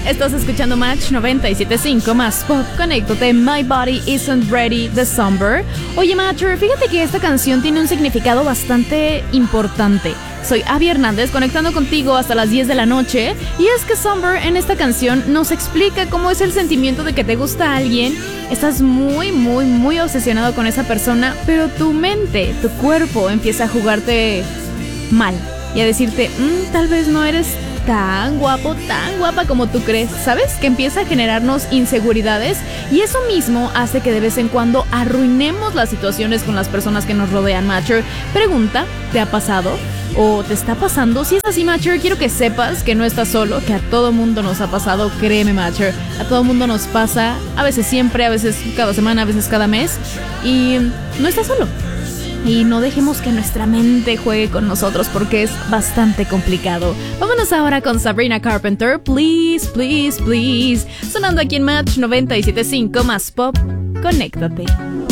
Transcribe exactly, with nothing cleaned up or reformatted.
Estás escuchando Match noventa y siete punto cinco más pop. Conéctate, My Body Isn't Ready de Somber. Oye, Matcher, fíjate que esta canción tiene un significado bastante importante. Soy Abby Hernández, conectando contigo hasta las diez de la noche. Y es que Somber en esta canción nos explica cómo es el sentimiento de que te gusta alguien. Estás muy, muy, muy obsesionado con esa persona, pero tu mente, tu cuerpo empieza a jugarte mal y a decirte, mmm, tal vez no eres tan guapo, tan guapa como tú crees, ¿sabes? Que empieza a generarnos inseguridades y eso mismo hace que de vez en cuando arruinemos las situaciones con las personas que nos rodean, Matcher. Pregunta, ¿te ha pasado? ¿O te está pasando? Si es así, Matcher, quiero que sepas que no estás solo, que a todo mundo nos ha pasado, créeme, Matcher. A todo mundo nos pasa, a veces siempre, a veces cada semana, a veces cada mes, y no estás solo. Y no dejemos que nuestra mente juegue con nosotros porque es bastante complicado. Vámonos ahora con Sabrina Carpenter, Please, Please, Please. Sonando aquí en Match noventa y siete punto cinco más pop. Conéctate.